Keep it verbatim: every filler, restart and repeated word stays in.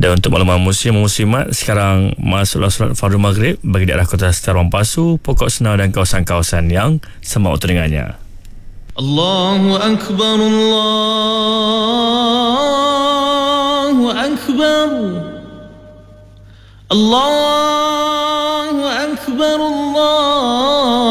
Dan untuk makluman muslim muslimat, sekarang masuklah solat fardu maghrib bagi daerah Kota Setar, Pasu, Pokok Senau dan kawasan-kawasan yang sama waktu dengannya. Allahu Akbar, Allahu Akbar, Allahu Akbar, Allah